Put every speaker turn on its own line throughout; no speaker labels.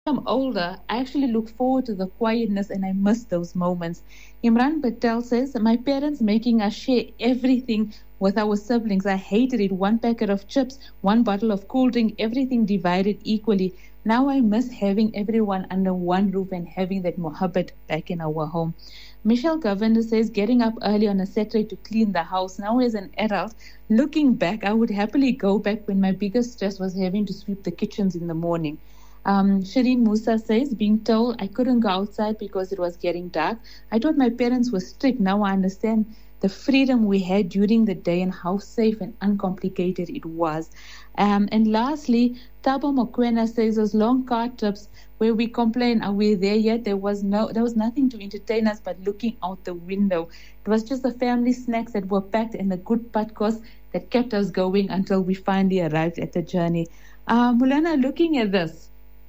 I'm older, I actually look forward to the quietness and I miss those moments. Imran Patel says, my parents making us share everything with our siblings. I hated it. One packet of chips, one bottle of cool drink, everything divided equally. Now I miss having everyone under one roof and having that mohabbat back in our home. Michelle Govender says, getting up early on a Saturday to clean the house. Now, as an adult, looking back, I would happily go back when my biggest stress was having to sweep the kitchens in the morning. Shireen Musa says, being told I couldn't go outside because it was getting dark. I thought my parents were strict. Now I understand the freedom we had during the day and how safe and uncomplicated it was. And lastly, Tabo Mokwena says those long car trips where we complain, are we there yet? There was nothing to entertain us but looking out the window. It was just the family snacks that were packed and the good podcast that kept us going until we finally arrived at the journey. Mulana, looking at this,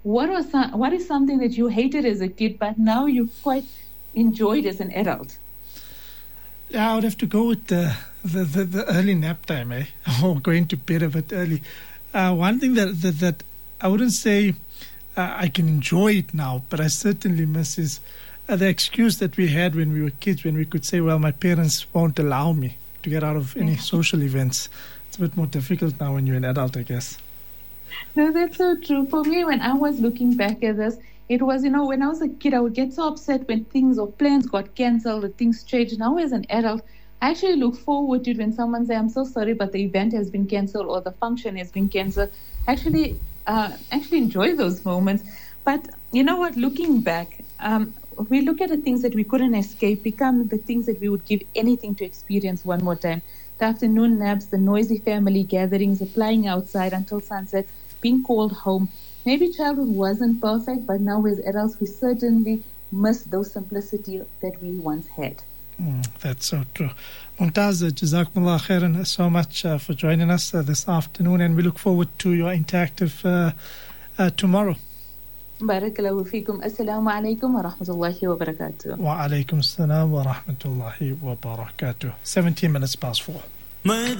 what is something that you hated as a kid, but now you quite enjoyed as an adult?
Yeah, I would have to go with the early nap time, or going to bed a bit early. One thing that I wouldn't say I can enjoy it now, but I certainly miss is the excuse that we had when we were kids, when we could say, well, my parents won't allow me to get out of any social events. It's a bit more difficult now when you're an adult, I guess.
No, that's so true. For me, when I was looking back at this, it was, when I was a kid, I would get so upset when things or plans got cancelled or things changed. Now, as an adult, I actually look forward to it when someone says, I'm so sorry, but the event has been cancelled or the function has been cancelled. Actually enjoy those moments. But you know what? Looking back, we look at the things that we couldn't escape become the things that we would give anything to experience one more time. The afternoon naps, the noisy family gatherings, the playing outside until sunset, being called home. Maybe childhood wasn't perfect, but now as adults, we certainly miss those simplicity that we once had.
That's so true. Mumtaz, Jazakumullah khairan so much for joining us this afternoon, and we look forward to your interactive tomorrow.
Barakallahu feekum. Assalamu alaikum wa rahmatullahi wa barakatuh.
Wa alaikum assalam wa rahmatullahi wa barakatuh. 17 minutes past 4.